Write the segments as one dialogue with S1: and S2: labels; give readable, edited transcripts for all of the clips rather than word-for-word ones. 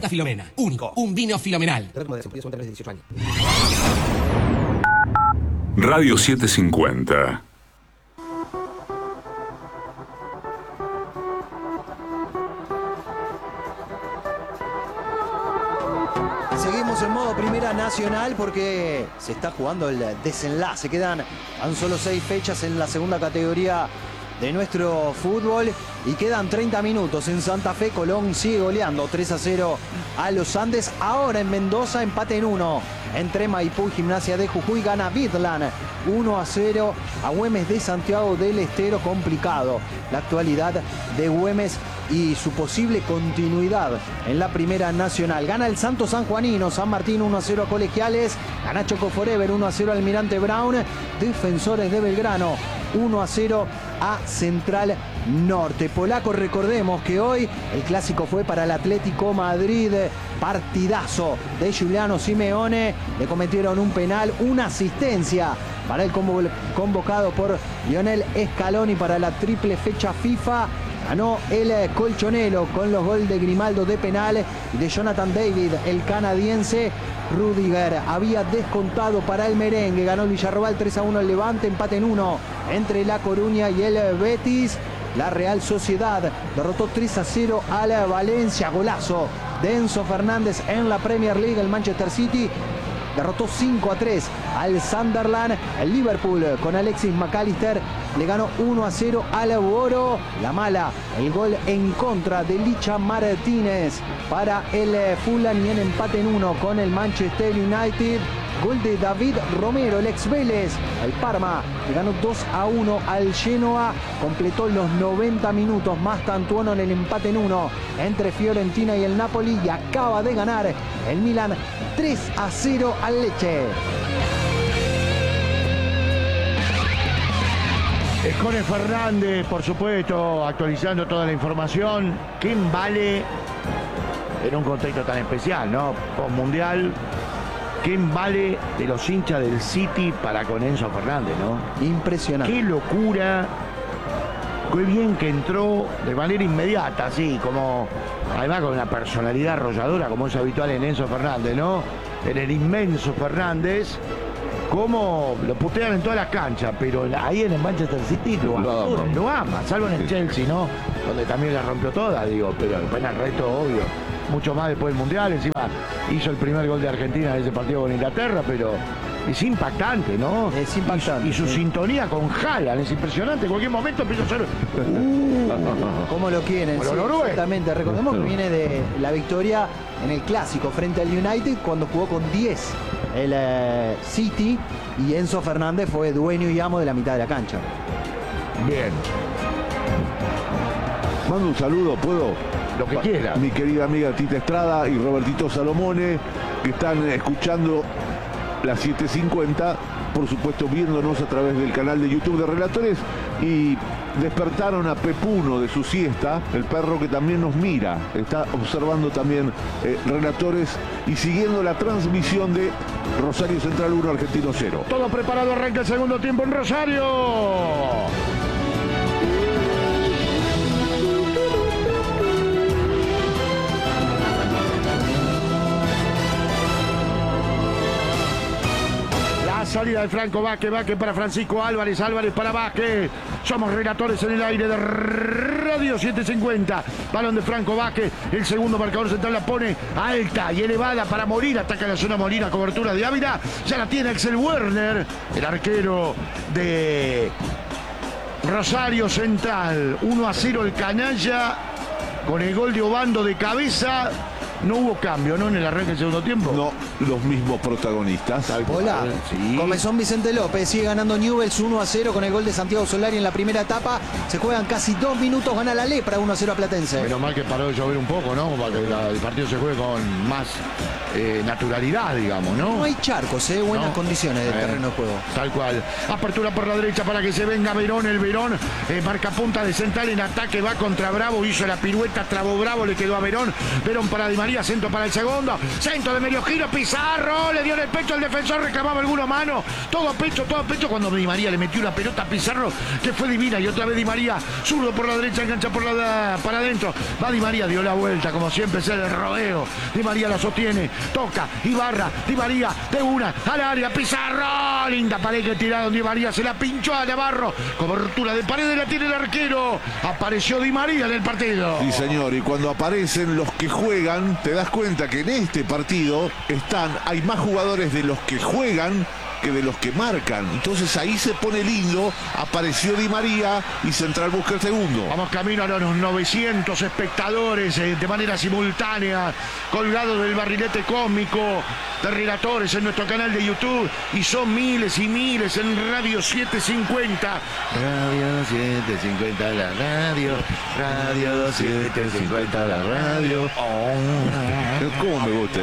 S1: Santa Filomena. Único. Un vino filomenal.
S2: Radio 750.
S3: Seguimos en modo Primera Nacional porque se está jugando el desenlace. Quedan tan solo 6 fechas en la segunda categoría de nuestro fútbol y quedan 30 minutos en Santa Fe. Colón sigue goleando 3-0 a los Andes. Ahora en Mendoza empate en 1 entre Maipú y Gimnasia de Jujuy. Gana Bidlan 1-0 a Güemes de Santiago del Estero. Complicado la actualidad de Güemes y su posible continuidad en la Primera Nacional. Gana el Santo Sanjuanino, San Martín 1-0 a Colegiales. Gana Choco Forever 1-0 a Almirante Brown. Defensores de Belgrano 1-0 a Central Norte. Polaco, recordemos que hoy el clásico fue para el Atlético Madrid. Partidazo de Giuliano Simeone. Le cometieron un penal, una asistencia para el convocado por Lionel Scaloni para la triple fecha FIFA. Ganó el colchonero con los goles de Grimaldo de penal y de Jonathan David, el canadiense. Rudiger había descontado para el merengue. Ganó el Villarroel 3-1 el Levante. Empate en 1 entre La Coruña y el Betis. La Real Sociedad derrotó 3-0 a la Valencia. Golazo de Enzo Fernández en la Premier League. El Manchester City derrotó 5-3 al Sunderland. El Liverpool con Alexis McAllister le ganó 1-0 al Boro. La mala, el gol en contra de Licha Martínez para el Fulham y en empate en 1 con el Manchester United. Gol de David Romero, el ex Vélez. El Parma le ganó 2-1 al Genoa. Completó los 90 minutos más Tantuono en el empate en 1 entre Fiorentina y el Napoli. Y acaba de ganar el Milan 3-0 al Lecce.
S4: Escone Fernández, por supuesto, actualizando toda la información. ¿Quién vale en un contexto tan especial, no? Postmundial. ¿Quién vale de los hinchas del City para con Enzo Fernández, no?
S3: Impresionante.
S4: Qué locura. Qué bien que entró de manera inmediata, así como, además con una personalidad arrolladora como es habitual en Enzo Fernández, ¿no? En el inmenso Fernández, como lo putean en todas las canchas, pero ahí en el Manchester City lo ama, salvo en el Chelsea, ¿no? Donde también la rompió toda, digo, pero después en el resto, obvio, mucho más después del Mundial. Encima hizo el primer gol de Argentina en ese partido con Inglaterra, pero es impactante, ¿no?
S3: Es impactante.
S4: Y su sintonía con Haaland es impresionante. En cualquier momento empieza a ser...
S3: ¿Cómo lo quieren? Sí, exactamente. Recordemos que viene de la victoria en el Clásico frente al United cuando jugó con 10 el City y Enzo Fernández fue dueño y amo de la mitad de la cancha.
S4: Bien.
S5: Mando un saludo, ¿puedo?
S4: Lo que quiera.
S5: Mi querida amiga Tita Estrada y Robertito Salomone, que están escuchando las 7:50, por supuesto viéndonos a través del canal de YouTube de Relatores, y despertaron a Pepuno de su siesta, el perro que también nos mira, está observando también Relatores y siguiendo la transmisión de Rosario Central 1, Argentino 0.
S4: Todo preparado, arranca el segundo tiempo en Rosario. Salida de Franco Vázquez, Vázquez para Francisco Álvarez, Álvarez para Vázquez. Somos Relatores en el aire de Radio 750. Balón de Franco Vázquez, el segundo marcador central la pone alta y elevada para Molina. Ataca la zona Molina, cobertura de Ávila. Ya la tiene Axel Werner, el arquero de Rosario Central. 1-0 el canalla con el gol de Obando de cabeza. No hubo cambio, ¿no? En el arranque del segundo tiempo.
S5: No, los mismos protagonistas.
S3: Hola.
S4: Sí.
S3: Comezón Vicente López. Sigue ganando Newell's 1-0 con el gol de Santiago Solari en la primera etapa. Se juegan casi 2 minutos. Gana la Lepra 1-0 a Platense.
S4: Menos mal que paró de llover un poco, ¿no? Para que el partido se juegue con más naturalidad, digamos, ¿no?
S3: No hay charcos, buenas condiciones de terreno de juego.
S4: Tal cual. Apertura por la derecha para que se venga Verón. El Verón marca punta de Central en ataque. Va contra Bravo. Hizo la pirueta. Trabó Bravo. Le quedó a Verón. Verón para Di María. María, centro para el segundo. Centro de medio giro, Pizarro. Le dio en el pecho al defensor, reclamaba alguna mano. Todo a pecho. Cuando Di María le metió una pelota a Pizarro, que fue divina. Y otra vez Di María, zurdo por la derecha, engancha para adentro. Va Di María, dio la vuelta, como siempre es el rodeo. Di María la sostiene, toca, Ibarra, Di María, de una, al área, Pizarro. Linda pared que tiraron, Di María se la pinchó a Navarro. Cobertura de pared, la tiene el arquero. Apareció Di María en el partido.
S5: Sí, señor, y cuando aparecen los que juegan, te das cuenta que en este partido hay más jugadores de los que juegan que de los que marcan. Entonces ahí se pone lindo. Apareció Di María y Central busca el segundo.
S4: Vamos camino a los 900 espectadores de manera simultánea, colgados del barrilete cósmico de relatores en nuestro canal de YouTube, y son miles y miles en Radio 750. Radio 750 la radio, Radio 750 la radio.
S5: ¿Cómo me gusta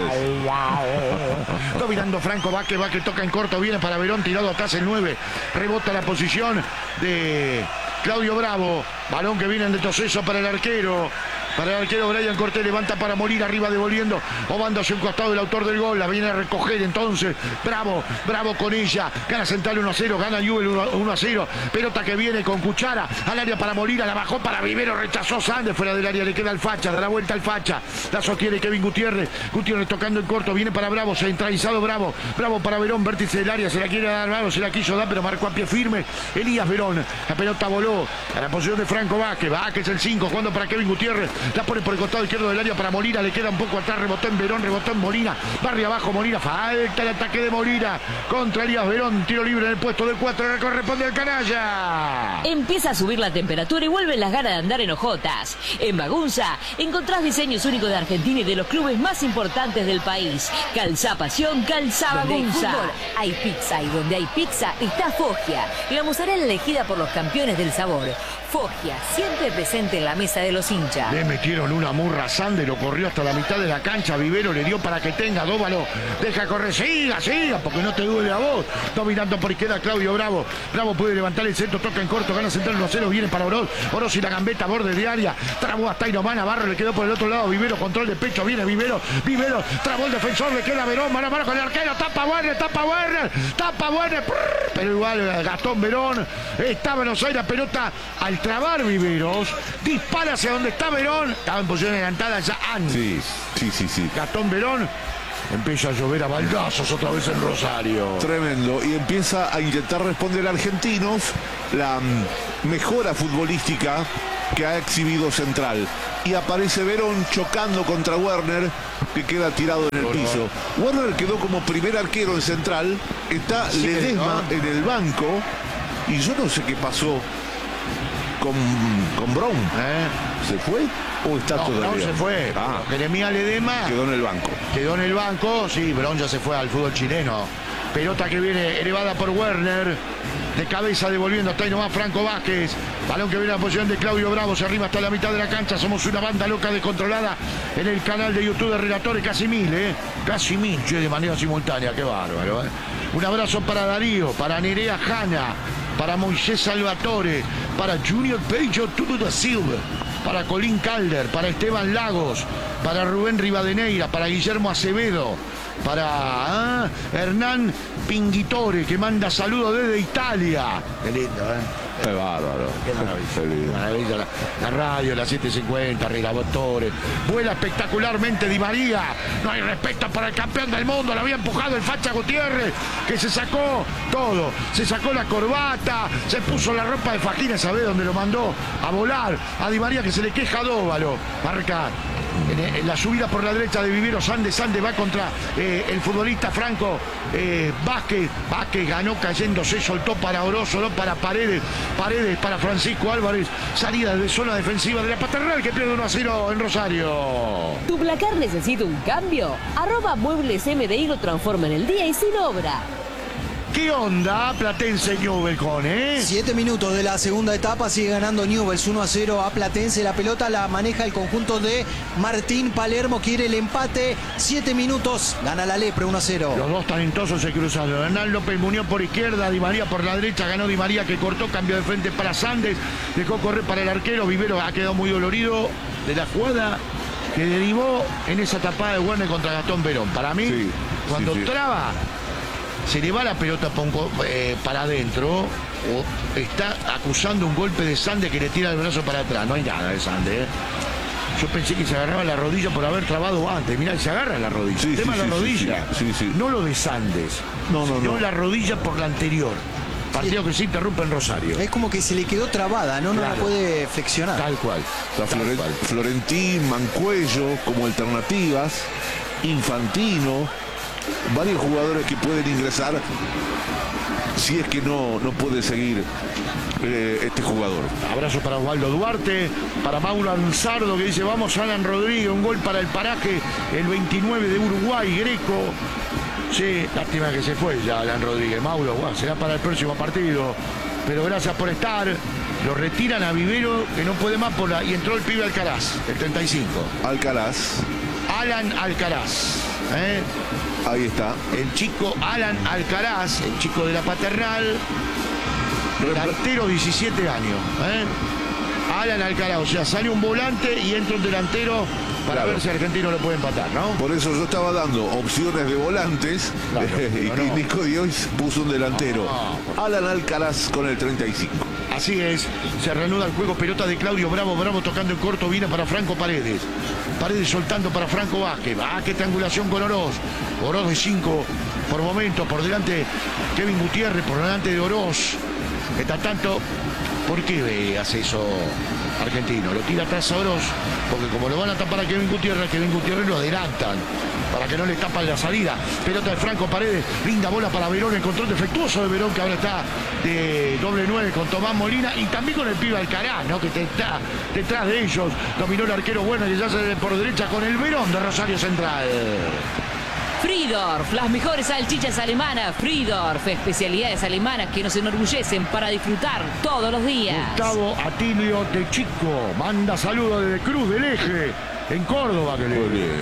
S5: eso?
S4: Dominando Franco Vázquez, toca en corto, viene para Verón, tirado atrás el 9, rebota la posición de Claudio Bravo, balón que viene en retroceso para el arquero Brian Cortés, levanta para morir, arriba devolviendo, Obando hacia un costado del autor del gol, la viene a recoger entonces, Bravo con ella, gana Central 1-0, gana Newell 1-0, pelota que viene con Cuchara, al área para morir, la bajó para Vivero, rechazó Sández, fuera del área, le queda al Facha, da la vuelta al Facha, la sostiene Kevin Gutiérrez tocando en corto, viene para Bravo, centralizado Bravo para Verón, vértice del área, se la quiere dar Bravo, se la quiso dar, pero marcó a pie firme Elías Verón, la pelota voló a la posición de Franco Vázquez el 5, jugando para Kevin Gutiérrez, la pone por el costado izquierdo del área para Molina, le queda un poco atrás, rebotó en Verón, rebotó en Molina, barrio abajo Molina, falta el ataque de Molina contra Elías Verón, tiro libre en el puesto del 4, le corresponde al canalla.
S6: Empieza a subir la temperatura y vuelven las ganas de andar en hojotas. En Bagunza encontrás diseños únicos de Argentina y de los clubes más importantes del país. Calzá Pasión, calzá Bagunza. Hay pizza, y donde hay pizza está Foggia, la mozzarella elegida por los campeones del sabor. Foggia, siempre presente en la mesa de los hinchas.
S4: Le metieron una murra a Sander, lo corrió hasta la mitad de la cancha, Vivero le dio para que tenga, Dóvalo, deja correr, siga, porque no te duele a vos. Dominando por izquierda Claudio Bravo puede levantar el centro, toca en corto, gana Central 1-0, viene para Oroz y la gambeta, borde de área, trabó hasta Inomán, Navarro le quedó por el otro lado, Vivero, control de pecho, viene Vivero, trabó el defensor, le queda Verón, mano a mano con el arquero, tapa Werner, pero igual Gastón Verón, está Buenos Aires, pelota al trabar Viveros, dispara hacia donde está Verón, estaba en posición adelantada ya antes.
S5: Sí.
S4: Gastón Verón, empieza a llover a baldazos otra vez en Rosario.
S5: Tremendo. Y empieza a intentar responder a Argentinos la mejora futbolística que ha exhibido Central. Y aparece Verón chocando contra Werner, que queda tirado en el piso. Werner quedó como primer arquero en Central. Está Ledesma en el banco. Y yo no sé qué pasó con Brown. ¿Se fue? ¿O está todavía?
S4: Brown se fue. Jeremías Ledesma
S5: quedó en el banco.
S4: Sí, Brown ya se fue al fútbol chileno. Pelota que viene elevada por Werner. De cabeza devolviendo hasta ahí nomás Franco Vázquez. Balón que viene a la posición de Claudio Bravo. Se arrima hasta la mitad de la cancha. Somos una banda loca descontrolada en el canal de YouTube de Relatores. Casi 1000, Casi 1000, de manera simultánea. Qué bárbaro, Un abrazo para Darío, para Nerea Jana, para Moisés Salvatore, para Junior Pecho Tudo da Silva, para Colín Calder, para Esteban Lagos, para Rubén Rivadeneira, para Guillermo Acevedo, para Hernán Pinguitore, que manda saludos desde Italia. Qué lindo,
S5: Qué bárbaro.
S4: Qué maravilla. La radio, la 750, Relatores. Vuela espectacularmente Di María. No hay respeto para el campeón del mundo. Lo había empujado el Facha Gutiérrez, que se sacó todo. Se sacó la corbata, se puso la ropa de Fajina, ¿sabés dónde lo mandó? A volar. A Di María, que se le queja a Dóvalo. Marca en la subida por la derecha de Vivero. Sández va contra el futbolista Franco Vázquez ganó cayéndose, soltó para Oroz, soltó para Paredes para Francisco Álvarez, salida de zona defensiva de la Paternal, que pierde 1-0 en Rosario.
S6: ¿Tu placar necesita un cambio? @Muebles MDI lo transforma en el día y sin obra.
S4: ¿Qué onda Platense Newell's,
S3: 7 minutos de la segunda etapa, sigue ganando Newell's 1-0 a Platense. La pelota la maneja el conjunto de Martín Palermo, quiere el empate. 7 minutos, gana la Lepre 1-0.
S4: Los dos talentosos se cruzaron. Hernán López Muñoz por izquierda, Di María por la derecha, ganó Di María, que cortó, cambió de frente para Sández, dejó correr para el arquero. Vivero ha quedado muy dolorido de la jugada. que derivó en esa tapada de Werner contra Gastón Verón. Para mí,
S5: Sí,
S4: cuando
S5: sí, sí.
S4: traba, se le va la pelota para adentro, o está acusando un golpe de Sande que le tira el brazo para atrás. No hay nada de Sande, ¿eh? Yo pensé que se agarraba la rodilla por haber trabado antes. Mirá, se agarra la rodilla.
S5: Sí,
S4: El tema
S5: sí,
S4: de la
S5: sí,
S4: rodilla.
S5: sí, sí.
S4: No lo de Sandes.
S5: No,
S4: sino la rodilla por la anterior. Partido que se interrumpe en Rosario.
S3: Es como que se le quedó trabada, ¿no? No
S4: Claro.
S3: la puede flexionar.
S4: Tal cual.
S5: Está
S4: Tal cual.
S5: Florentín, Mancuello como alternativas, Infantino, varios jugadores que pueden ingresar si es que no puede seguir este jugador.
S4: Abrazo para Osvaldo Duarte, para Mauro Ansardo que dice vamos Alan Rodríguez, un gol para el paraje, el 29 de Uruguay, Greco. Sí, lástima que se fue ya Alan Rodríguez. Mauro, será para el próximo partido. Pero gracias por estar. Lo retiran a Vivero que no puede más y entró el pibe Alcaraz, el 35.
S5: Alcaraz,
S4: Alan Alcaraz.
S5: ahí está.
S4: El chico Alan Alcaraz, el chico de la Paternal. Delantero, 17 años. Alan Alcaraz, o sea, sale un volante y entra un delantero para
S5: Claro.
S4: ver si Argentino lo puede empatar, ¿no?
S5: Por eso yo estaba dando opciones de volantes
S4: Claro,
S5: y
S4: pero no.
S5: Nico Diois puso un delantero. Alan Alcaraz con el 35.
S4: Así es, se reanuda el juego, pelota de Claudio Bravo, Bravo tocando en corto, viene para Franco Paredes. Paredes soltando para Franco Vázquez. Qué triangulación con Oroz. Oroz de 5 por momentos, por delante Kevin Gutiérrez, por delante de Oroz. Está tanto, ¿por qué hace eso Argentino? Lo tira atrás a Oroz, porque como lo van a tapar a Kevin Gutiérrez lo adelantan para que no le tapan la salida. Pelota de Franco Paredes, linda bola para Verón, el control defectuoso de Verón que ahora está de doble 9 con Tomás Molina y también con el pibe Alcaraz, ¿no? Que está detrás de ellos. Dominó el arquero bueno que ya se por derecha con el Verón de Rosario Central.
S6: Fridorf, las mejores salchichas alemanas. Fridorf, especialidades alemanas que nos enorgullecen para disfrutar todos los días.
S4: Gustavo Atilio de Chico manda saludos desde Cruz del Eje, en Córdoba. Que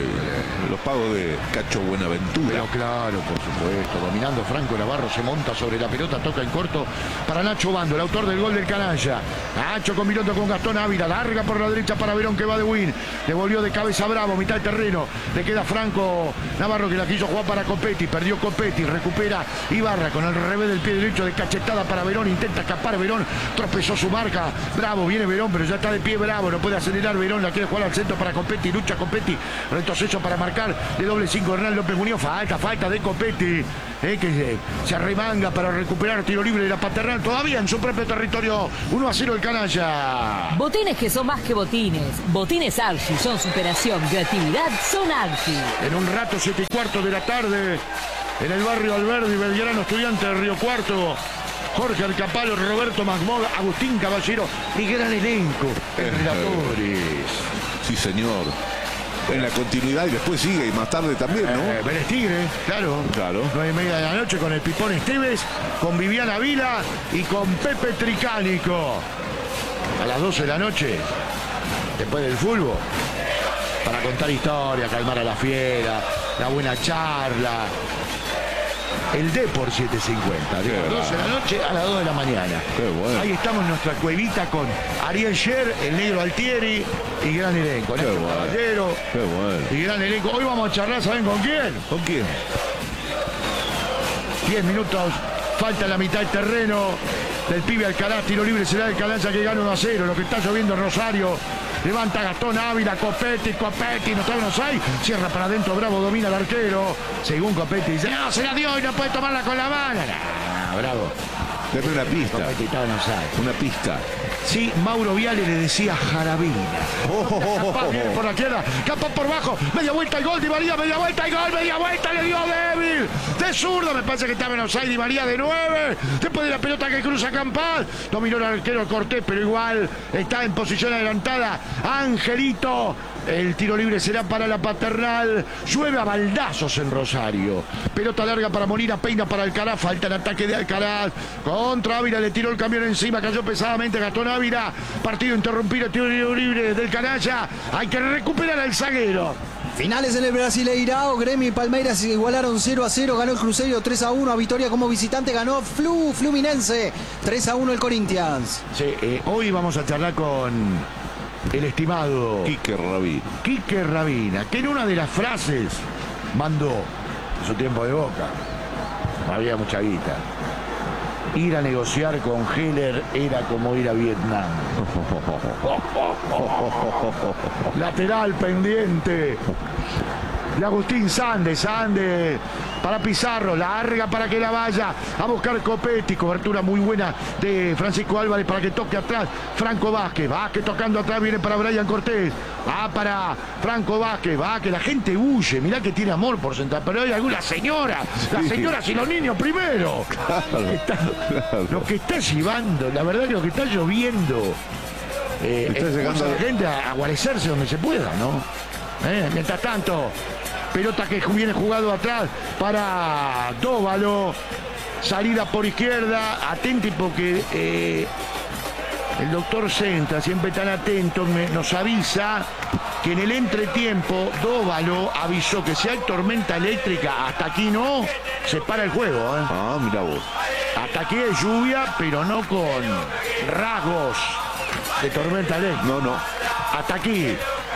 S5: Los pagos de Cacho Buenaventura.
S4: Pero claro, por supuesto, dominando Franco Navarro, se monta sobre la pelota, toca en corto para Nacho Bando, el autor del gol del canalla. Nacho combinando con Gastón Ávila, larga por la derecha para Verón que va de win, devolvió de cabeza Bravo, mitad de terreno, le queda Franco Navarro que la quiso jugar para Copetti, perdió Copetti, recupera Ibarra con el revés del pie derecho de cachetada para Verón, intenta escapar Verón, tropezó su marca, Bravo, viene Verón, pero ya está de pie Bravo, no puede acelerar Verón, la quiere jugar al centro para Copetti, lucha Copetti, retroceso para marcar de doble 5 Hernán López Muñoz, falta de Copetti, que se arremanga para recuperar tiro libre de la Paternal, todavía en su propio territorio, 1-0 el canalla.
S6: Botines que son más que botines. Botines Archie son superación, creatividad, son Archie.
S4: En un rato, 7:15 de la tarde, en el barrio Alberdi, Belgrano, Estudiante de Río Cuarto, Jorge Alcapalo, Roberto Magmoga, Agustín Caballero y gran elenco en relatores.
S5: Sí, señor. En la continuidad y después sigue y más tarde también, ¿no?
S4: Vélez Tigre, claro.
S5: Claro.
S4: 9:30 de la noche con el Pipón Esteves, con Viviana Vila y con Pepe Tricánico. A las 12 de la noche, después del fútbol, para contar historia, calmar a la fiera, la buena charla. El Depor 7:50, de las 12 de la noche a las 2 de la mañana.
S5: Qué bueno.
S4: Ahí estamos en nuestra cuevita con Ariel Sher, el negro Altieri y gran elenco.
S5: Qué
S4: Néstor
S5: bueno.
S4: Caballero
S5: Qué bueno.
S4: y gran elenco. Hoy vamos a charlar, ¿saben con quién?
S5: ¿Con quién?
S4: 10 minutos, falta la mitad del terreno del pibe Alcaraz, tiro libre será el Calanza que gana 1-0, lo que está lloviendo en Rosario. Levanta Gastón Ávila, Copetti, no trae unos hay, cierra para adentro, Bravo domina al arquero. Según Copetti dice, no, se la dio y no puede tomarla con la mano. No, Bravo.
S5: Dame una pista.
S4: Copetti estaba en offside.
S5: Una pista.
S4: Sí, Mauro Viale le decía Jarabina. Capaz viene por la izquierda, capaz por bajo, media vuelta el gol, Di María, media vuelta el gol, media vuelta le dio débil, de zurdo, me parece que estaba en offside Di María de 9, después de la pelota que cruza Campal, dominó el arquero Cortés, pero igual está en posición adelantada, Angelito, el tiro libre será para la Paternal, llueve a baldazos en Rosario, pelota larga para Molina, peina para Alcaraz, falta el ataque de Alcaraz, contra Ávila, le tiró el camión encima, cayó pesadamente Gastón Ávila, partido interrumpido, tiro libre del canalla, hay que recuperar al zaguero.
S3: Finales en el Brasileirao, Gremio y Palmeiras se igualaron 0-0, ganó el Cruzeiro 3-1, a Vitória como visitante ganó Fluminense 3-1 el Corinthians.
S4: Sí, hoy vamos a charlar con el estimado
S5: Quique
S4: Rabina, que en una de las frases mandó en su tiempo de Boca, no había mucha guita, ir a negociar con Heller era como ir a Vietnam. Lateral pendiente de Agustín Sandes para Pizarro, larga para que la vaya a buscar Copetti, cobertura muy buena de Francisco Álvarez para que toque atrás Franco Vázquez tocando atrás, viene para Brian Cortés, va para Franco Vázquez, la gente huye, mirá que tiene amor por Central, pero hay alguna señora, las señoras y los niños primero. Lo que está llevando, la verdad que lo que está lloviendo,
S5: está llegando
S4: a la gente a guarecerse donde se pueda, ¿no? Mientras tanto, pelota que viene jugado atrás para Dóvalo, salida por izquierda, atenti porque el doctor Centra, siempre tan atento, nos avisa que en el entretiempo Dóvalo avisó que si hay tormenta eléctrica, hasta aquí no, se para el juego.
S5: Mira vos.
S4: Hasta aquí hay lluvia, pero no con rasgos de tormenta eléctrica.
S5: No.
S4: Hasta aquí.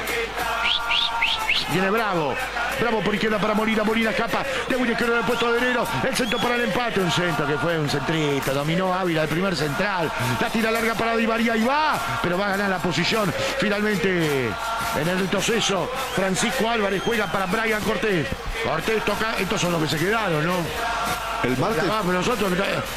S4: Viene Bravo por izquierda para Molina escapa de Willy Izquierdo en el puesto de Herrero, el centro para el empate, un centro que fue un centrista, dominó Ávila el primer central, la tira larga para Di María y va, pero va a ganar la posición finalmente en el retroceso. Francisco Álvarez juega para Brian Cortés toca, estos son los que se quedaron, ¿no?
S5: El martes.
S4: Nosotros,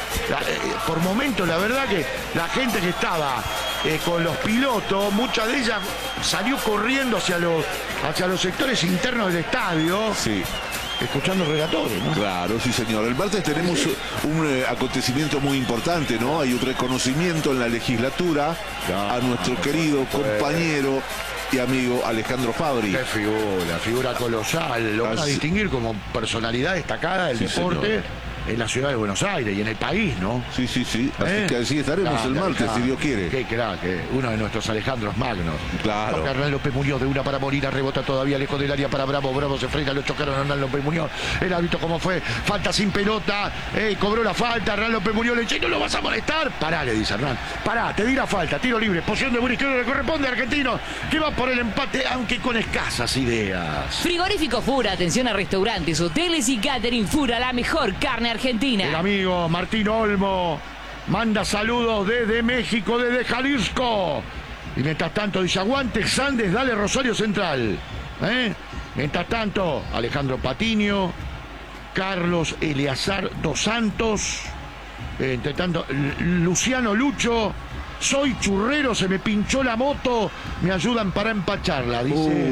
S4: por momentos, la verdad que la gente que estaba con los pilotos, mucha de ella salió corriendo hacia los sectores internos del estadio.
S5: Sí.
S4: Escuchando relatores, ¿no?
S5: Claro, sí, señor. El martes tenemos un acontecimiento muy importante, ¿no? Hay un reconocimiento en la legislatura a nuestro querido compañero y amigo Alejandro Fabri.
S4: Qué figura colosal. Lo van a distinguir como personalidad destacada del deporte. Señor. En la ciudad de Buenos Aires y en el país, ¿no?
S5: Sí. Así que así estaremos el martes, si Dios quiere.
S4: Qué crack, uno de nuestros Alejandros Magnos.
S5: Claro.
S4: Hernán López Muñoz de una para Molina, rebota todavía lejos del área para Bravo se frena, lo chocaron a Hernán López Muñoz. El árbitro, ¿cómo fue? Falta sin pelota, cobró la falta, Hernán López Muñoz le dice, ¿no lo vas a molestar? Pará, le dice Hernán, pará, te di la falta, tiro libre, posición de buen izquierdo, le corresponde a Argentino, que va por el empate, aunque con escasas ideas.
S6: Frigorífico Fura, atención a restaurantes, hoteles y catering. Fura, la mejor carne argentina.
S4: El amigo Martín Olmo manda saludos desde México, desde Jalisco. Y mientras tanto dice, aguante Sandes, dale Rosario Central. Mientras tanto, Alejandro Patiño, Carlos Eleazar dos Santos, entre tanto, Luciano Lucho, soy churrero, se me pinchó la moto, me ayudan para empacharla, dice.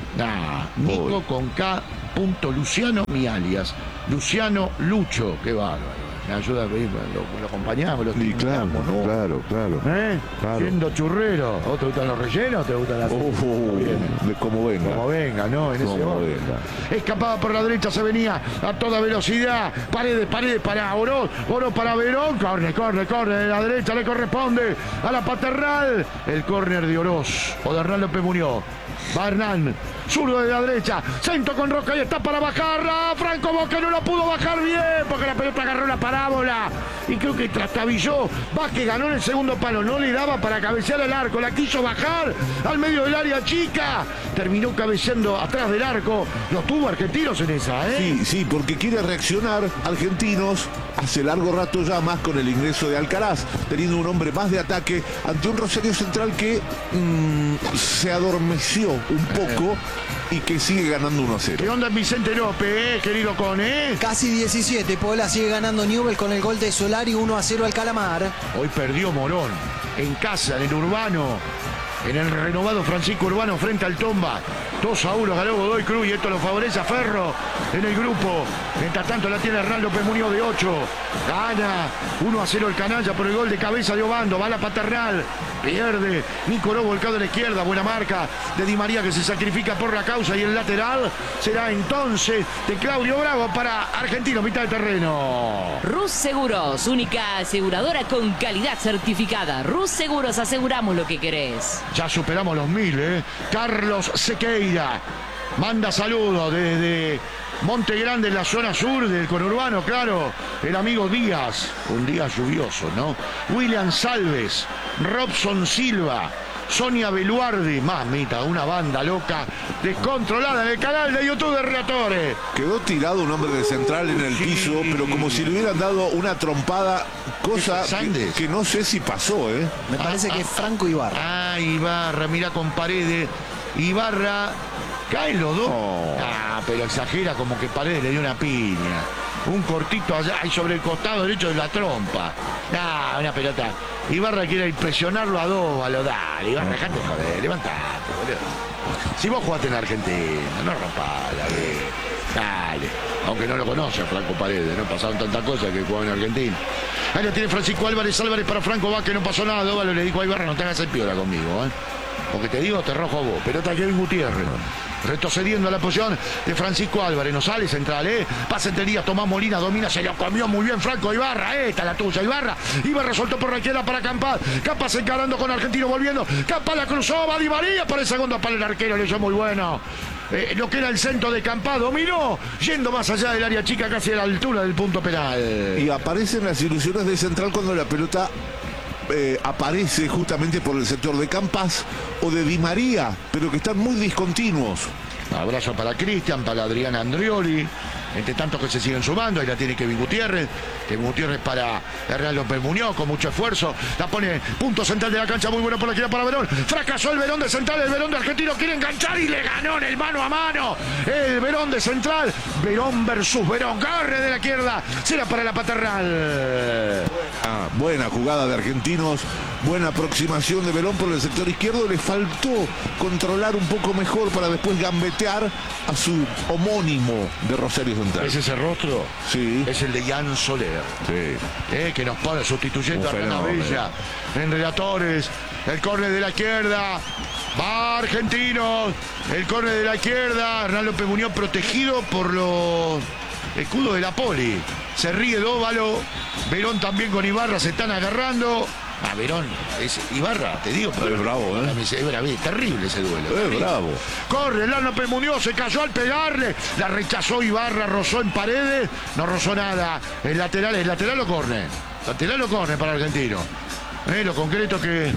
S4: Nico con K. Luciano, mi alias. Luciano Lucho, qué bárbaro. Me ayuda a pedir, lo acompañamos,
S5: Sí, claro, ¿no? Claro.
S4: Siendo churrero. ¿O te gustan los rellenos o te gustan las...
S5: de cómo venga.
S4: Como venga, ¿no? En ese
S5: venga.
S4: Escapada por la derecha, se venía a toda velocidad. Paredes para Oro para Verón. Corre de la derecha, le corresponde a la paternal. El córner de Oroz o de Hernán López Muñoz. Va Hernán, zurdo de la derecha, centro con Roca y está para bajarla. Franco Boca no la pudo bajar bien porque la pelota agarró la parábola y creo que trastabilló. Vázquez ganó en el segundo palo, no le daba para cabecear el arco, la quiso bajar al medio del área chica, terminó cabeceando atrás del arco. Lo tuvo Argentinos en esa,
S5: Sí, porque quiere reaccionar Argentinos hace largo rato ya, más con el ingreso de Alcaraz, teniendo un hombre más de ataque ante un Rosario Central que se adormeció un poco y que sigue ganando 1-0.
S4: ¿Qué onda Vicente López, querido Cone?
S3: Casi 17, Puebla sigue ganando Newell con el gol de Solari, 1-0 al Calamar.
S4: Hoy perdió Morón, en casa, en el Urbano, en el renovado Francisco Urbano frente al Tomba. 2-1 ganó Godoy Cruz y esto lo favorece a Ferro en el grupo. Mientras tanto la tiene Hernán López Muñoz de 8. Gana 1-0 el Canalla por el gol de cabeza de Obando. Va la paternal. Pierde. Nicoló volcado a la izquierda. Buena marca de Di María que se sacrifica por la causa. Y el lateral será entonces de Claudio Bravo para Argentino, mitad de terreno.
S6: Rus Seguros, única aseguradora con calidad certificada. Rus Seguros, aseguramos lo que querés.
S4: Ya superamos los 1000, Carlos Sequeira manda saludos desde Monte Grande, en la zona sur del conurbano, claro. El amigo Díaz, un día lluvioso, ¿no? William Salves, Robson Silva, Sonia Beluardi, mamita, una banda loca, descontrolada en el canal de YouTube de Relatores.
S5: Quedó tirado un hombre de central en el piso, pero como si le hubieran dado una trompada, cosa que no sé si pasó, ¿eh?
S3: Me parece que es Franco Ibarra.
S4: Ah, Ibarra, mira con Paredes. Ibarra, caen los dos.
S5: Oh.
S4: Ah, pero exagera, como que Paredes le dio una piña. Un cortito allá y sobre el costado derecho de la trompa. Ah, una pelota. Ibarra quiere impresionarlo a Dóvalo. Dale, Ibarra, dejate joder, levantate, boludo. Si vos jugaste en Argentina, no rompás la vida. Dale. Aunque no lo conoce a Franco Paredes, no pasaron tantas cosas que jugaba en Argentina. Ahí lo tiene Francisco Álvarez para Franco va, que no pasó nada. Dóvalo le dijo a Ibarra, no te hagas el piola conmigo, ¿eh? Porque te digo, te rojo a vos. Pelota Kevin Gutiérrez. Retrocediendo a la posición de Francisco Álvarez. No sale central, Pase entre Díaz, Tomás Molina, domina, se lo comió muy bien Franco Ibarra. Esta la tuya, Ibarra. Ibarra soltó por la izquierda para Campas. Campas encarando con Argentino, volviendo. Campas la cruzó, va Di María para el segundo palo. El arquero le dio muy bueno. Lo que era el centro de Campas, dominó, yendo más allá del área chica, casi a la altura del punto penal.
S5: Y aparecen las ilusiones de central cuando la pelota aparece justamente por el sector de Campas o de Di María, pero que están muy discontinuos.
S4: Abrazo para Cristian, para Adrián Andrioli, entre tanto que se siguen sumando. Ahí la tiene Kevin Gutiérrez. Kevin Gutiérrez para Hernán López Muñoz con mucho esfuerzo. La pone punto central de la cancha, muy bueno por la izquierda para Verón. Fracasó el Verón de central, el Verón de Argentino quiere enganchar y le ganó en el mano a mano. El Verón de central, Verón versus Verón. Corre de la izquierda, será para la Paternal.
S5: Buena jugada de Argentinos, buena aproximación de Verón por el sector izquierdo. Le faltó controlar un poco mejor para después gambetear a su homónimo de Rosario Central.
S4: ¿Es ese rostro?
S5: Sí.
S4: Es el de Jan Soler.
S5: Sí.
S4: Que nos pone sustituyendo a Hernán Villa en Relatores. El córner de la izquierda. Va Argentinos. El córner de la izquierda. Hernán López Muñoz protegido por los escudos de la Poli. Se ríe Dóvalo. Verón también con Ibarra se están agarrando. Verón, es Ibarra, te digo.
S5: Es bravo,
S4: Es terrible ese duelo.
S5: Es bravo.
S4: Corre, Hernán López Muñoz se cayó al pegarle. La rechazó Ibarra, rozó en Paredes. No rozó nada. ¿Es lateral o córner? Lateral o córner para Argentino. Lo concreto que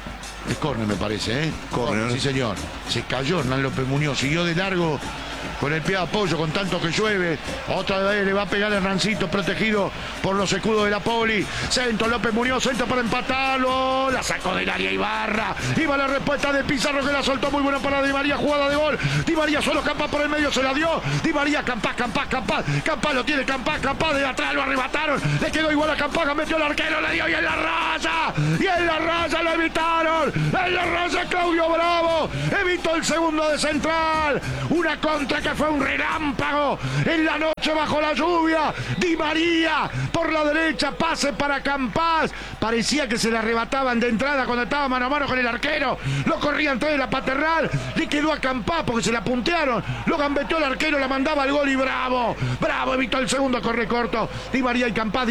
S4: es córner, me parece,
S5: Córner.
S4: Sí, señor. Se cayó Hernán López Muñoz, siguió de largo con el pie de apoyo, con tanto que llueve. Otra vez le va a pegar Hernancito, protegido por los escudos de la Poli. Centro López Muñoz, centro para empatarlo. La sacó del área Ibarra. Iba la respuesta de Pizarro, que la soltó muy buena para Di María, jugada de gol. Di María solo, Campas por el medio, se la dio. Di María, Campas. Campas lo tiene, Campas de atrás, lo arrebataron. Le quedó igual a Campas, metió el arquero, le dio y en la raya. Y en la raya lo evitaron. En la raya Claudio Bravo evitó el segundo de central. Una contra que fue un relámpago en la noche bajo la lluvia. Di María por la derecha, pase para Campas. Parecía que se le arrebataban de entrada cuando estaba mano a mano con el arquero. Lo corrían tres de la Paternal. Le quedó a Campas porque se la puntearon. Lo gambeteó el arquero, la mandaba al gol y Bravo evitó el segundo, corre corto. Di María y Campas.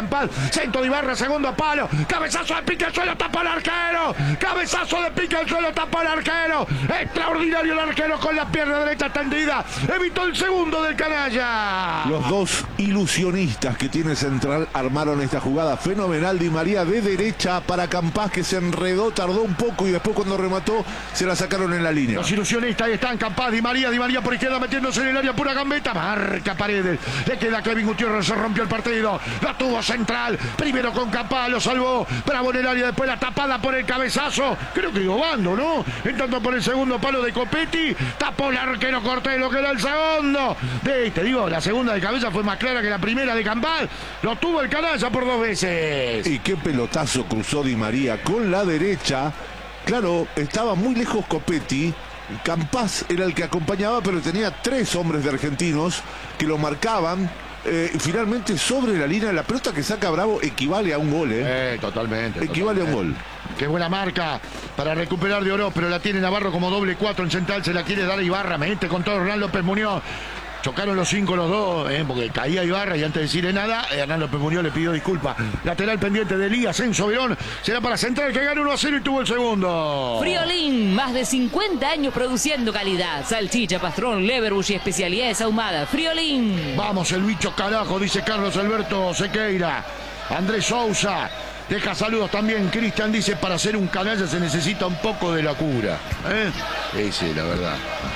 S4: Centro de Ibarra, segundo palo. Cabezazo de pique al suelo, tapa al arquero. Cabezazo de pique al suelo, tapa al arquero. Extraordinario el arquero con la pierna derecha tendida. Evitó el segundo del canalla.
S5: Los dos ilusionistas que tiene Central armaron esta jugada fenomenal. Di María de derecha para Campas, que se enredó, tardó un poco y después cuando remató se la sacaron en la línea.
S4: Los ilusionistas ahí están, Campas, Di María por izquierda metiéndose en el área, pura gambeta, marca Paredes, le queda Kevin Gutiérrez, se rompió el partido, la tuvo Central, primero con Campas, lo salvó, Bravo en el área, después la tapada por el cabezazo, creo que Obando, ¿no? Entrando por el segundo palo de Copetti, tapó el arquero Cortés, lo que era el segundo. Te digo, la segunda de cabeza fue más clara que la primera de Campas, lo tuvo el canalla por dos veces.
S5: Y qué pelotazo cruzó Di María con la derecha. Claro, estaba muy lejos Copetti. Campas era el que acompañaba, pero tenía tres hombres de Argentinos que lo marcaban. Finalmente sobre la línea, la pelota que saca Bravo equivale a un gol.
S4: Totalmente.
S5: Equivale a un gol.
S4: Qué buena marca para recuperar de Oro, pero la tiene Navarro como doble 4 en central, se la quiere dar a Ibarra, mete con todo Hernán López Muñoz. Chocaron los 5 los dos, porque caía Ibarra y antes de decirle nada, Hernán López Muñoz le pidió disculpas. Lateral pendiente de Elías, Enzo Verón, será para Central, que gana 1-0 y tuvo el segundo.
S6: Friolín, más de 50 años produciendo calidad. Salchicha, pastrón, leverbush y especialidades ahumadas. Friolín.
S4: Vamos el bicho carajo, dice Carlos Alberto Sequeira. Andrés Sousa Deja saludos también. Cristian dice, para ser un canalla se necesita un poco de locura. Sí, la verdad.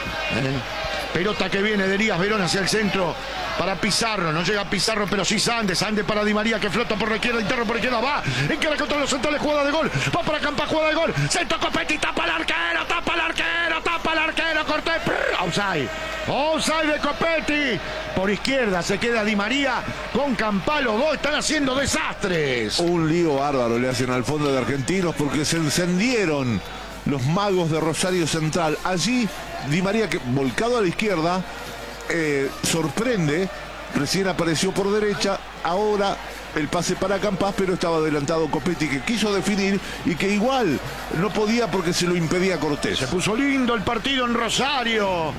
S4: Pelota que viene de Elías Verón hacia el centro para Pizarro. No llega Pizarro, pero sí Sande. Sande para Di María, que flota por la izquierda, interno por la izquierda. Va, encara contra los centrales, jugada de gol. Va para Campa, jugada de gol. Centro Copetti, tapa al arquero, tapa al arquero, tapa al arquero. Corté. Offside. Offside de Copetti. Por izquierda se queda Di María con Campalo. Dos están haciendo desastres.
S5: Un lío bárbaro le hacen al fondo de Argentinos porque se encendieron los magos de Rosario Central. Allí Di María, que volcado a la izquierda, sorprende. Recién apareció por derecha. Ahora el pase para Campas, pero estaba adelantado Copetti, que quiso definir y que igual no podía porque se lo impedía Cortés.
S4: Se puso lindo el partido en Rosario.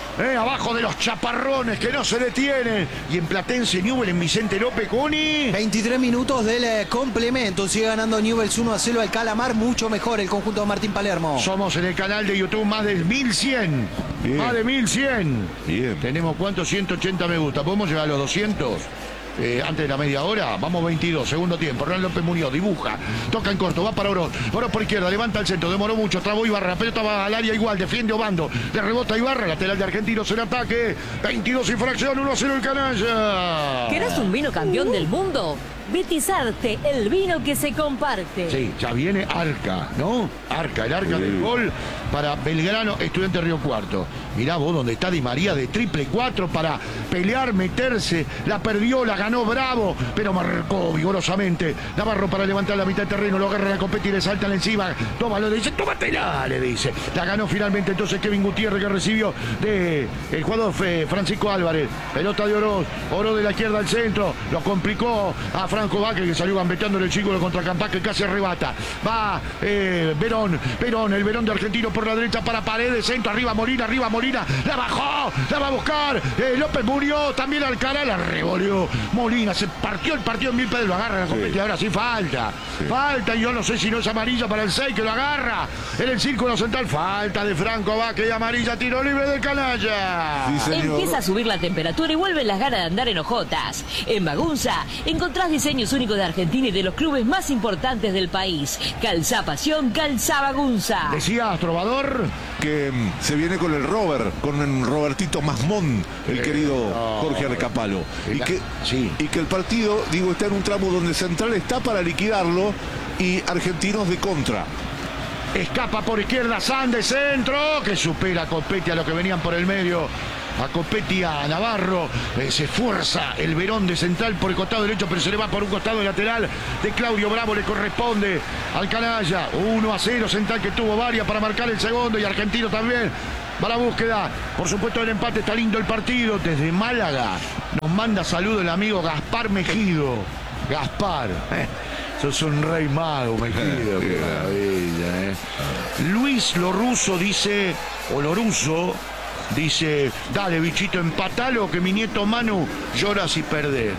S4: Abajo de los chaparrones que no se detienen. Y en Platense Newell, en Vicente López, Cuni.
S3: 23 minutos del complemento. Sigue ganando Newell's 1-0 al Calamar. Mucho mejor el conjunto de Martín Palermo.
S4: Somos en el canal de YouTube más de 1100.
S5: Bien.
S4: Más de 1100.
S5: Bien.
S4: Tenemos ¿cuántos? 180 me gusta. ¿Podemos llegar a los 200? Antes de la media hora, vamos 22, segundo tiempo. Hernán López Muñoz dibuja, toca en corto, va para Oroz. Oroz por izquierda, levanta el centro, demoró mucho, trabó Ibarra, la pelota va al área igual, defiende Obando, le rebota Ibarra, lateral de Argentinos en ataque. 22 y fracción, 1-0 el canalla.
S6: ¿Querés un vino campeón del mundo? Betizarte, el vino que se comparte.
S4: Sí, ya viene Arca, ¿no? Arca, el Arca del gol para Belgrano, Estudiante Río Cuarto. Mirá vos donde está Di María de triple 4 para pelear, meterse. La perdió, la ganó Bravo, pero marcó vigorosamente. Navarro para levantar la mitad del terreno, lo agarra la Copetti y le saltan encima. Tómalo, le dice, tómatela, le dice. La ganó finalmente entonces Kevin Gutiérrez, que recibió de el jugador Francisco Álvarez. Pelota de Oroz, Oroz de la izquierda al centro, lo complicó a Franco Vázquez, que salió gambeteándole el chico contra Campá, que casi arrebata. Va Verón, el Verón de Argentino por la derecha para Paredes, centro, arriba Molina, la bajó, la va a buscar. López murió, también Alcaraz, la revolvió. Molina, se partió el partido en mil pedazos, lo agarra la Copetti, ahora sí falta. Falta, y yo no sé si no es amarilla para el 6, que lo agarra en el círculo central. Falta de Franco Vázquez y amarilla, tiro libre del canalla.
S5: Sí,
S6: empieza a subir la temperatura y vuelven las ganas de andar en hojotas. En Magunza encontrás diseños únicos de Argentina y de los clubes más importantes del país. Calzá Pasión, Calzá Magunza.
S4: Decía Trovador
S5: que se viene con el con Robertito Masmón, el querido Jorge Arcapalo. Y que el partido, digo, está en un tramo donde Central está para liquidarlo y Argentinos de contra.
S4: Escapa por izquierda, Sande, centro, que supera a Copetti a lo que venían por el medio. A Copetti, a Navarro, se esfuerza el Verón de Central por el costado derecho, pero se le va por un costado lateral de Claudio Bravo, le corresponde al canalla. 1-0, Central, que tuvo varias para marcar el segundo, y Argentino también va a la búsqueda, por supuesto, del empate. Está lindo el partido. Desde Málaga nos manda saludo el amigo Gaspar Mejido. Gaspar, sos un rey mago, Mejido. Qué maravilla, Luis Loruso dice, o Loruso dice, dale bichito, empatalo, que mi nieto Manu llora si perdés.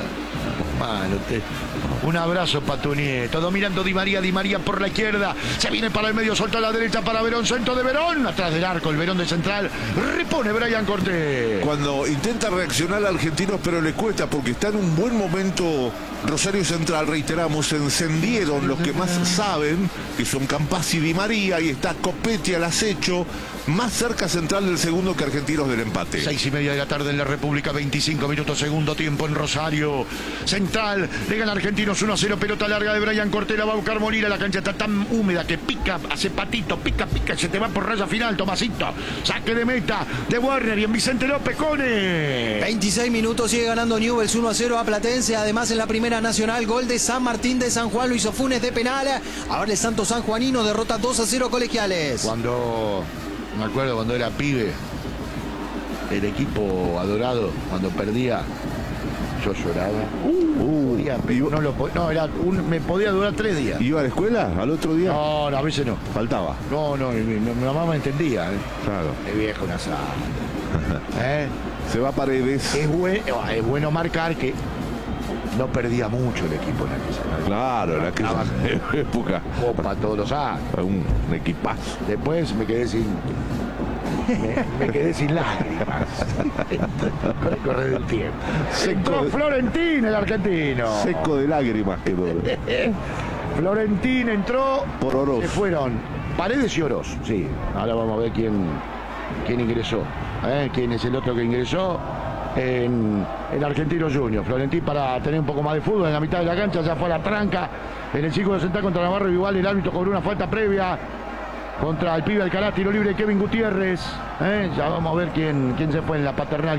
S4: Mano, un abrazo para tu nieto. Dominando Di María por la izquierda, se viene para el medio, solta a la derecha para Verón, centro de Verón, atrás del arco el Verón de Central, repone Brian Cortés.
S5: Cuando intenta reaccionar a Argentinos, pero le cuesta porque está en un buen momento Rosario Central, reiteramos, se encendieron los que más saben, que son Campas y Di María, y está Copetti al acecho, más cerca Central del segundo que Argentinos del empate.
S4: 6:30 de la tarde en la República, 25 minutos, segundo tiempo en Rosario. Central, le gana Argentinos 1-0, pelota larga de Brian Cortés, la va a buscar Molina, la cancha está tan húmeda que pica, hace patito, pica, se te va por raya final, Tomasito. Saque de meta de Werner y en Vicente López, Cone.
S3: 26 minutos, sigue ganando Newell's 1-0 a Platense. Además, en la Primera Nacional, gol de San Martín de San Juan, lo hizo Funes de penal. Ahora el Santo Sanjuanino derrota 2-0 Colegiales.
S4: Me acuerdo cuando era pibe, el equipo adorado, cuando perdía, yo lloraba. Me podía durar 3 días.
S5: ¿Iba a la escuela al otro día?
S4: No, a veces no.
S5: Faltaba.
S4: No, mi mamá me entendía.
S5: Claro.
S4: Es viejo, una sala.
S5: Se va a Paredes.
S4: Es bueno marcar que no perdía mucho el equipo en aquella.
S5: Claro, en aquella época.
S4: Copa todos los años.
S5: Un equipazo.
S4: Después me quedé sin me quedé sin lágrimas. Con el correr del tiempo. Entró Florentín, el argentino.
S5: Seco de lágrimas quedó.
S4: Florentín entró.
S5: Por Oroz.
S4: Se fueron Paredes y Oroz. Sí, ahora vamos a ver quién ingresó. ¿Quién es el otro que ingresó? En Argentino Junior. Florentín, para tener un poco más de fútbol en la mitad de la cancha, ya fue a la tranca en el círculo central contra Navarro. Igual el árbitro cobró una falta previa contra el pibe Alcalá, tiro libre de Kevin Gutiérrez. Ya vamos a ver quién se fue en la paternal,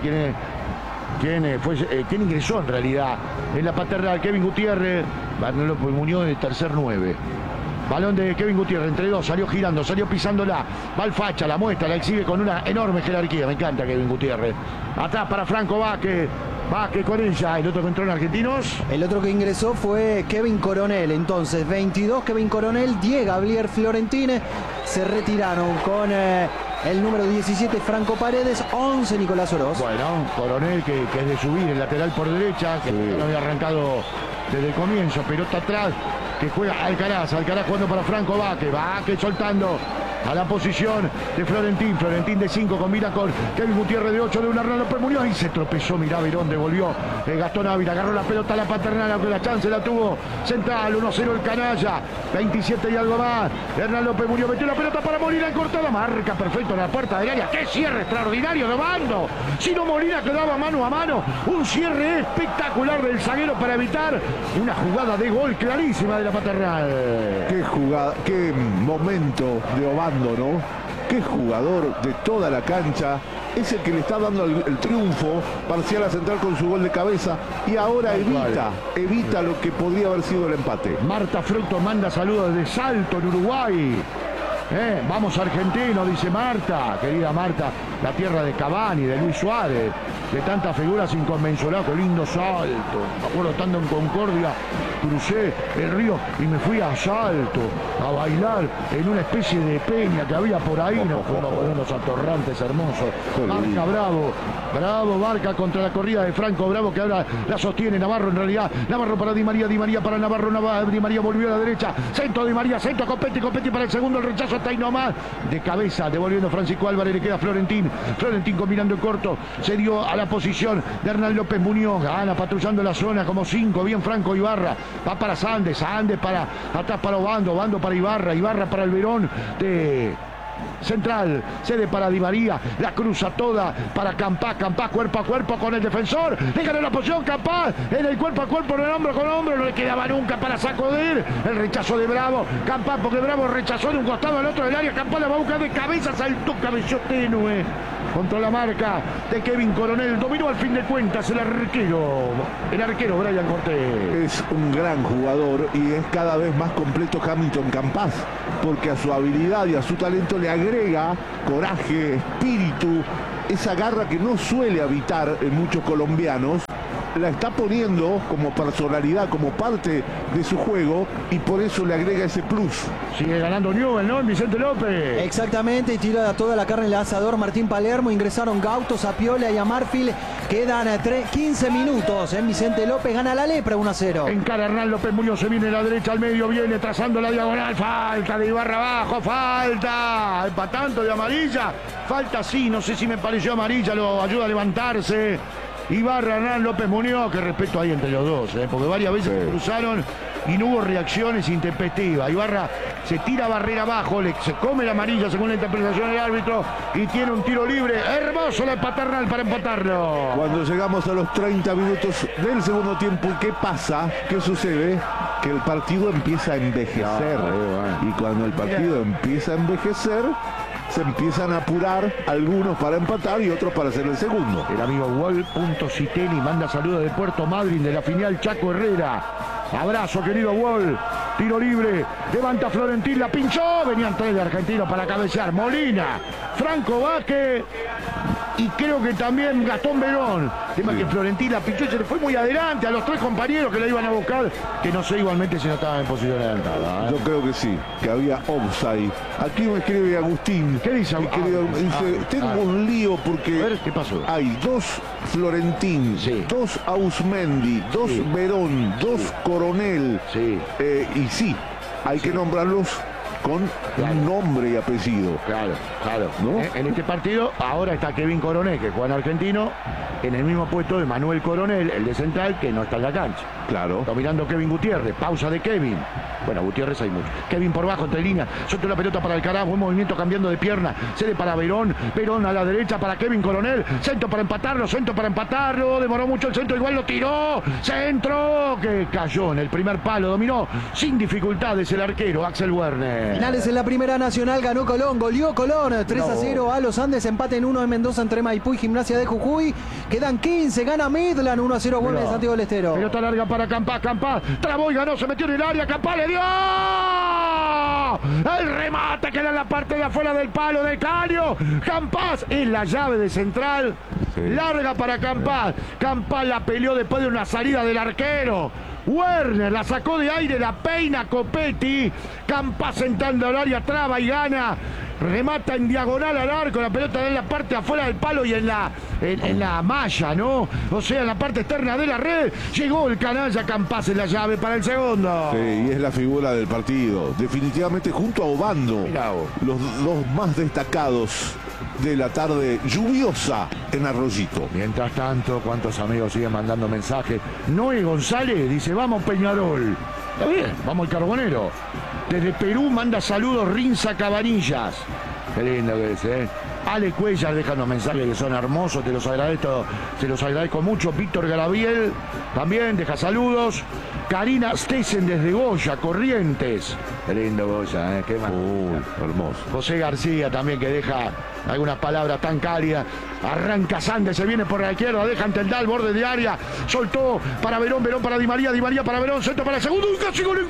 S4: quién ingresó en realidad en la paternal. Kevin Gutiérrez, Barnelo Muñoz de tercer 9. Balón de Kevin Gutiérrez, entre dos, salió girando, salió pisándola, va al facha, la muestra, la exhibe con una enorme jerarquía, me encanta Kevin Gutiérrez. Atrás para Franco Vázquez con ella, el otro que entró en Argentinos.
S3: El otro que ingresó fue Kevin Coronel, entonces 22 Kevin Coronel, 10 Gabriel Florentine, se retiraron con el número 17 Franco Paredes, 11 Nicolás Oroz.
S4: Bueno, Coronel que es de subir, el lateral por derecha, que no había arrancado desde el comienzo, pelota atrás, que juega Alcaraz jugando para Franco Vázquez soltando a la posición de Florentín de 5, combina con Kevin Gutiérrez de 8 de un Hernán López Muñoz y se tropezó, mirá Verón, devolvió Gastón Ávila, agarró la pelota a la paternal, aunque la chance la tuvo Central, 1-0 el canalla, 27 y algo más, Hernán López Muñoz metió la pelota para Molina, cortó la marca, perfecto en la puerta del área, qué cierre extraordinario de Bando, si no Molina quedaba mano a mano, un cierre espectacular del zaguero para evitar una jugada de gol clarísima de la paternal.
S5: Qué jugada, qué momento de Obando, ¿no? Qué jugador de toda la cancha. Es el que le está dando el triunfo parcial a Central con su gol de cabeza y ahora evita lo que podría haber sido el empate.
S4: Marta Fruto manda saludos desde Salto en Uruguay. Vamos Argentino, dice Marta, querida Marta, la tierra de Cavani, de Luis Suárez, de tantas figuras inconmensurables, qué lindo Salto. Me acuerdo estando en Concordia, crucé el río y me fui a Salto a bailar en una especie de peña que había por ahí, nos fuimos con unos atorrantes hermosos. Barca Bravo Barca contra la corrida de Franco Bravo, que ahora la sostiene Navarro, en realidad Navarro para Di María para Navarro, Di María volvió a la derecha, centro Di María, centro Copetti para el segundo, el rechazo está ahí nomás, de cabeza, devolviendo Francisco Álvarez, le queda Florentín combinando en corto, se dio a la posición de Hernán López Muñoz, gana patrullando la zona como 5, bien Franco Ibarra, va para Sandes para atrás para Obando para Ibarra para el Verón de Central, cede para Di María, la cruza toda para Campás cuerpo a cuerpo con el defensor, le ganó la posición Campás, en el cuerpo a cuerpo, en el hombro con hombro, no le quedaba nunca para sacudir, el rechazo de Bravo, Campás porque Bravo rechazó de un costado al otro del área, Campás la va a buscar de cabeza, saltó, cabeció tenue contra la marca de Kevin Coronel, dominó al fin de cuentas el arquero Brian Cortés.
S5: Es un gran jugador y es cada vez más completo Hamilton Campás, porque a su habilidad y a su talento le agrega coraje, espíritu, esa garra que no suele habitar en muchos colombianos, la está poniendo como personalidad, como parte de su juego y por eso le agrega ese plus.
S4: Sigue ganando Newell, ¿no? Vicente López.
S3: Exactamente, y tira toda la carne en el asador Martín Palermo, ingresaron Gauto, Sapiola y Amarfil, quedan 15 minutos, en Vicente López gana la Lepra 1-0.
S4: Encara Hernán López Muñoz, se viene a la derecha, al medio, viene trazando la diagonal, falta de Ibarra abajo, falta, empatando de amarilla, falta sí, no sé si me pareció amarilla, lo ayuda a levantarse. Ibarra, Hernán López Muñoz, que respeto ahí entre los dos, porque varias veces se cruzaron y no hubo reacciones intempestivas. Ibarra se tira barrera abajo, se come la amarilla según la interpretación del árbitro y tiene un tiro libre. Hermoso la paternal para empatarlo.
S5: Cuando llegamos a los 30 minutos del segundo tiempo, ¿qué pasa? ¿Qué sucede? Que el partido empieza a envejecer. Y cuando el partido empieza a envejecer, se empiezan a apurar algunos para empatar y otros para hacer el segundo.
S4: El amigo Wall.Citeni manda saludos de Puerto Madryn, de la filial Chaco Herrera. Abrazo, querido Wall. Tiro libre. Levanta Florentín, la pinchó. Venían 3 de Argentino para cabecear. Molina, Franco Vázquez y creo que también Gastón Verón. Tema que Florentín la pinchó y se le fue muy adelante a los 3 compañeros que la iban a buscar, que no sé igualmente si no estaban en posición adelantada.
S5: Yo creo que sí, que había offside. Aquí me escribe Agustín.
S4: ¿Qué dice Agustín?
S5: Dice, tengo un lío porque
S4: a ver, ¿qué pasó?
S5: Hay 2 Florentín, 2 Ausmendi, 2 Verón, 2 Coronel.
S4: Sí.
S5: Y sí, hay que nombrarlos con un nombre y apellido.
S4: Claro,
S5: ¿no?
S4: En este partido ahora está Kevin Coronel, que juega en Argentino, en el mismo puesto de Manuel Coronel, el de central, que no está en la cancha.
S5: Claro.
S4: Dominando Kevin Gutiérrez, pausa de Kevin. Bueno, Gutiérrez hay mucho. Kevin por bajo, entre línea, suelta la pelota para Alcaraz, buen movimiento cambiando de pierna, cede para Verón, Verón a la derecha para Kevin Coronel, centro para empatarlo, demoró mucho el centro, igual lo tiró, centro, que cayó en el primer palo, dominó sin dificultades el arquero Axel Werner.
S3: Finales en la Primera Nacional, ganó Colón, goleó Colón 3-0 a los Andes, empate en 1 en Mendoza entre Maipú y Gimnasia de Jujuy, quedan 15, gana Midland 1-0 Güemes de Santiago del Estero.
S4: Pelota larga para Campás, trabó y ganó, se metió en el área, Campás le dio el remate, queda en la parte de afuera del palo de Caño. Campás es la llave de central, larga para Campás, Campás la peleó después de una salida del arquero. Werner la sacó de aire, la peina Copetti, Campás entrando al área, traba y gana, remata en diagonal al arco, la pelota en la parte afuera del palo y en la malla, ¿no? O sea, en la parte externa de la red, llegó el canalla Campás en la llave para el segundo.
S5: Sí, y es la figura del partido, definitivamente junto a Obando, los dos más destacados de la tarde lluviosa en Arroyito.
S4: Mientras tanto, ¿cuántos amigos siguen mandando mensajes? Noé González dice, vamos Peñarol. Está bien, vamos al Carbonero. Desde Perú manda saludos Rinza Cabanillas. Qué lindo que es, ¿eh? Ale Cuellar deja unos mensajes que son hermosos, te los agradezco mucho. Víctor Garabiel también deja saludos. Karina Stesen desde Goya, Corrientes. Qué lindo Goya, qué más.
S5: Hermoso.
S4: José García también que deja algunas palabras tan cálidas. Arranca Sandes, se viene por la izquierda, deja ante el Dal, borde de área, soltó para Verón, Verón para Di María para Verón, centro para el segundo, y casi gol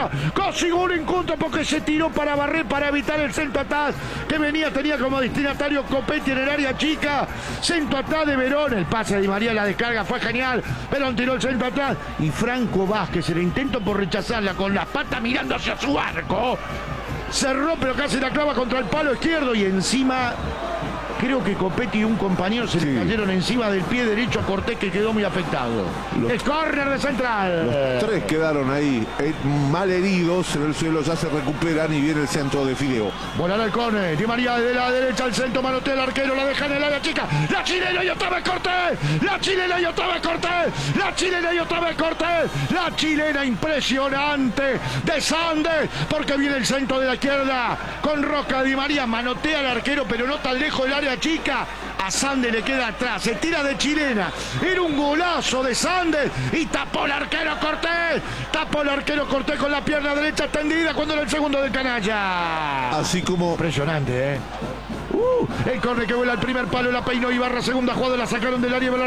S4: en contra porque se tiró para barrer, para evitar el centro atrás que tenía como destinatario Copetti en el área chica, centro atrás de Verón, el pase de Di María, la descarga fue genial, Verón tiró el centro atrás y Franco Vázquez, el intento por rechazarla con las patas mirando hacia su arco, cerró pero casi la clava contra el palo izquierdo y encima creo que Copetti y un compañero se le cayeron encima del pie derecho a Cortés, que quedó muy afectado. El córner de Central.
S5: Los tres quedaron ahí mal heridos en el suelo, ya se recuperan y viene el centro de Fideo.
S4: Volará el córner, Di María de la derecha al centro, manotea el arquero, la deja en el área chica. La chilena y otra vez Cortés. La chilena y otra vez Cortés. La chilena y otra vez Cortés. La chilena impresionante de Sandes, porque viene el centro de la izquierda con Roca. Di María manotea al arquero, pero no tan lejos del área chica, a Sandes le queda atrás, se tira de chilena, era un golazo de Sandes y tapó el arquero Cortés con la pierna derecha extendida cuando era el segundo del canalla.
S5: Así como
S4: impresionante, el córner que vuela al primer palo, la peinó Ibarra, segunda jugada, la sacaron del área, iba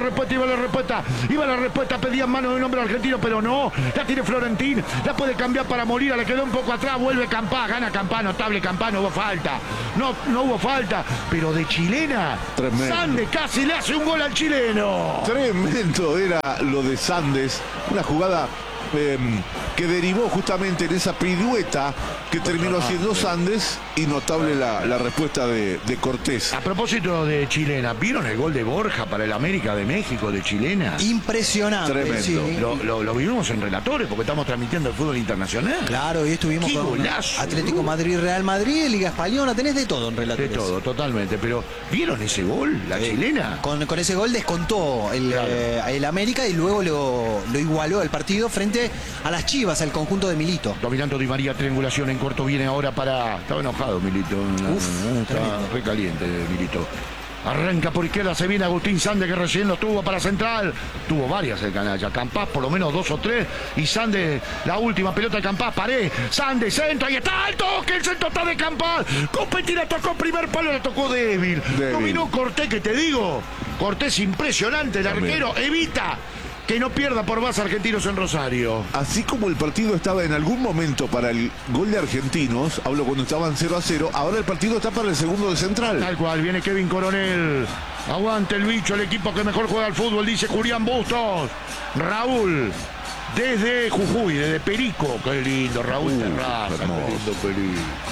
S4: la respuesta, pedían mano de un hombre argentino, pero no, la tiene Florentín, la puede cambiar para Molina, le quedó un poco atrás, vuelve Campás, gana Campás, notable Campás, no hubo falta, no hubo falta, pero de chilena,
S5: tremendo.
S4: Sandes casi le hace un gol al chileno.
S5: Tremendo era lo de Sandes, una jugada que derivó justamente en esa pirueta que terminó haciendo Sandes, y notable la respuesta de Cortés.
S4: A propósito de chilena, ¿vieron el gol de Borja para el América de México de chilena?
S3: Impresionante.
S5: Tremendo.
S3: Sí.
S4: Lo vivimos en relatores porque estamos transmitiendo el fútbol internacional.
S3: Claro, y estuvimos
S4: ¡Qué
S3: con
S4: golazo!
S3: Atlético Madrid, Real Madrid, Liga Española, tenés de todo en
S4: De
S3: relatores.
S4: todo, totalmente. Pero, ¿vieron ese gol? La chilena.
S3: Con ese gol descontó el América y luego lo igualó el partido frente a las Chivas, el conjunto de Milito.
S4: Dominando Di María, triangulación en corto, viene ahora para... Estaba enojado Milito. Estaba re caliente Milito. Arranca por izquierda, se viene Agustín Sandes, que recién lo tuvo para Central. Tuvo varias el canalla. Campás por lo menos 2 o 3. Y Sandes, la última pelota de Campás. Pared, Sandes, centro. Ahí está el toque. El centro está de Campás. Copetti la tocó primer palo, la tocó débil. Dominó Cortés, que te digo. Cortés impresionante. El arquero evita que no pierda por más Argentinos en Rosario.
S5: Así como el partido estaba en algún momento para el gol de Argentinos, hablo cuando estaban 0-0, ahora el partido está para el segundo de Central.
S4: Tal cual, viene Kevin Coronel. Aguante el bicho, el equipo que mejor juega al fútbol, dice Julián Bustos. Raúl, desde Jujuy, desde Perico. Qué lindo, Raúl Terraza, qué lindo Perico.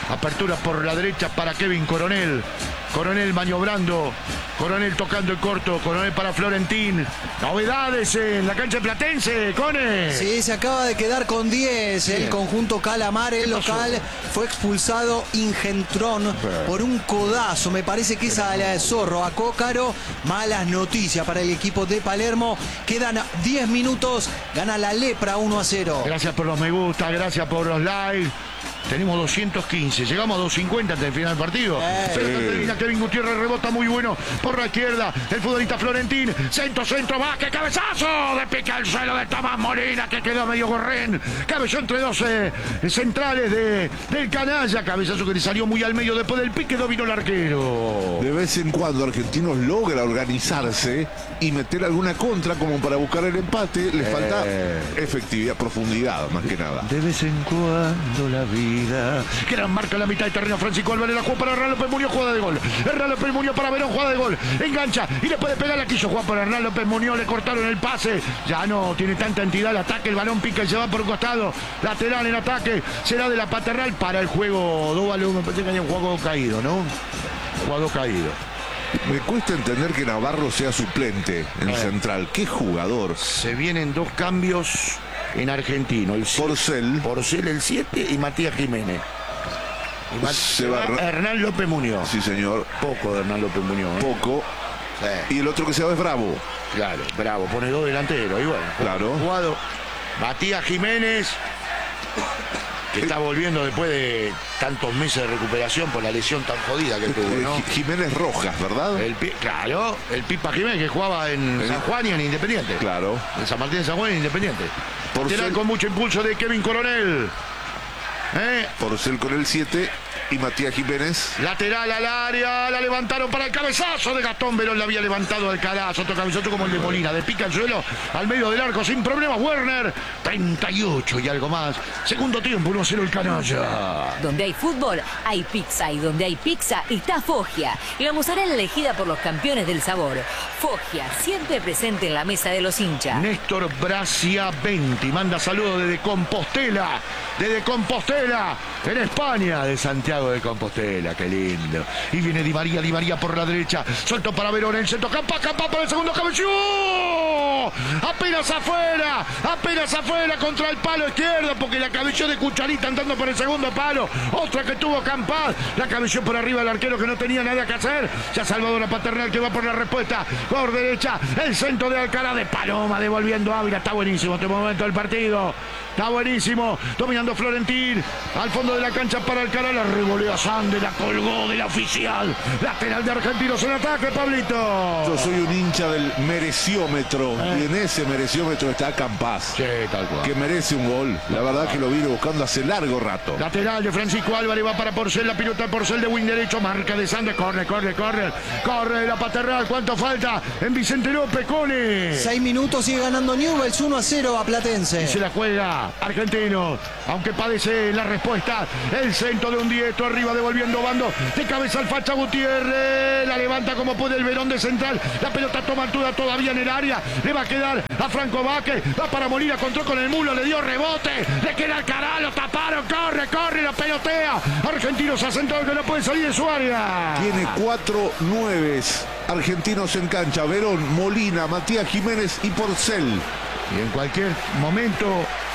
S4: Apertura por la derecha para Kevin Coronel. Coronel maniobrando. Coronel tocando el corto. Coronel para Florentín. Novedades en la cancha platense, Cone.
S3: Sí, se acaba de quedar con 10 el conjunto Calamar. El local fue expulsado Ingentrón por un codazo. Me parece que es al Zorro, a Cócaro. Malas noticias para el equipo de Palermo. Quedan 10 minutos. Gana la Lepra 1-0.
S4: Gracias por los me gusta, gracias por los likes. Tenemos 215, llegamos a 250 antes del final del partido. Pero termina Kevin Gutiérrez, rebota muy bueno por la izquierda. El futbolista Florentín, centro, va, que cabezazo. De pica el suelo de Tomás Molina, que quedó medio gorrén. Cabezó entre 12 centrales del canalla. Cabezazo que le salió muy al medio después del pique, dominó el arquero.
S5: De vez en cuando Argentinos logra organizarse y meter alguna contra como para buscar el empate. Le falta efectividad, profundidad, más que nada.
S4: De vez en cuando la vida. Gran marca en la mitad de terreno. Francisco Álvarez la jugó para Hernán López Muñoz, jugada de gol. Hernán López Muñoz para Verón, jugada de gol. Engancha y le puede pegar. La quiso jugar para Hernán López Muñoz. Le cortaron el pase. Ya no tiene tanta entidad el ataque. El balón pica y se va por un costado. Lateral en ataque. Será de la Paternal para el juego. Dóvalo, me parece que hay un juego caído, ¿no? Juego caído.
S5: Me cuesta entender que Navarro sea suplente en central. ¿Qué jugador?
S4: Se vienen dos cambios en Argentino. Porcel el 7 y Matías Jiménez.
S5: Se va
S4: Hernán López Muñoz.
S5: Sí, señor.
S4: Poco de Hernán López Muñoz.
S5: Poco. Sí. Y el otro que se va es Bravo.
S4: Claro, Bravo. Pone dos delanteros. Y bueno,
S5: claro.
S4: Jugado. Matías Jiménez, que está volviendo después de tantos meses de recuperación por la lesión tan jodida que tuvo, ¿no?
S5: Jiménez Rojas, ¿verdad?
S4: Claro, el Pipa Jiménez, que jugaba en San Juan y en Independiente.
S5: Claro.
S4: En San Martín de San Juan y en Independiente. Porcel con mucho impulso de Kevin Coronel.
S5: Porcel con el 7 y Matías Jiménez.
S4: Lateral al área, la levantaron para el cabezazo de Gastón Verón, la había levantado al carazo, otro cabezazo como el de Molina, de pica el suelo al medio del arco sin problemas. Werner, 38 y algo más. Segundo tiempo, 1-0 el canalla.
S6: Donde hay fútbol, hay pizza, y donde hay pizza está Foggia, la mozzarella elegida por los campeones del sabor. Foggia, siempre presente en la mesa de los hinchas.
S4: Néstor Bracia 20 manda saludos desde Compostela, en España, de Santiago de Compostela, qué lindo. Y viene Di María por la derecha, suelto para Verón, el centro, Campa para el segundo, cabeció, apenas afuera contra el palo izquierdo, porque la cabeció de Cucharita andando por el segundo palo. Otra que tuvo Campa, la cabeció por arriba del arquero que no tenía nada que hacer. Ya Salvador la Paternal que va por la respuesta, por derecha, el centro de Alcalá de Paloma, devolviendo a Ávila. Está buenísimo este momento del partido. Está buenísimo, dominando Florentín, al fondo de la cancha para Alcalá, la revolea a Sande, la colgó de la oficial, lateral de Argentinos en ataque, Pablito.
S5: Yo soy un hincha del mereciómetro, y en ese mereciómetro está Campas,
S4: sí, tal cual,
S5: que merece un gol, la verdad que lo vino buscando hace largo rato.
S4: Lateral de Francisco Álvarez, va para Porcel, la pilota Porcel de wing derecho, marca de Sande, corre la Paternal, ¿cuánto falta en Vicente López, Cone?
S3: 6 minutos, sigue ganando Newell's 1-0 a Platense.
S4: Y se la juega Argentino, aunque padece la respuesta. El centro de un Dieto arriba, devolviendo bando de cabeza al Facha Gutiérrez, la levanta como puede el Verón de central, la pelota toma altura todavía en el área, le va a quedar a Franco Vázquez, va para Molina, control con el mulo, le dio rebote, le queda Alcaraz, lo taparon, corre, la pelotea. Argentinos ha centrado que no puede salir de su área.
S5: Tiene 4 nueves argentinos en cancha: Verón, Molina, Matías Jiménez y Porcel.
S4: Y en cualquier momento